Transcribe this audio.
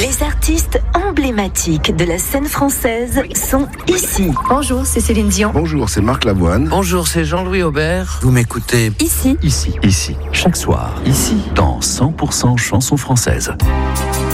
Les artistes emblématiques de la scène française sont ici. Bonjour, c'est Céline Dion. Bonjour, c'est Marc Lavoine. Bonjour, c'est Jean-Louis Aubert. Vous m'écoutez Ici. Ici, chaque soir, ici, dans 100% chansons françaises.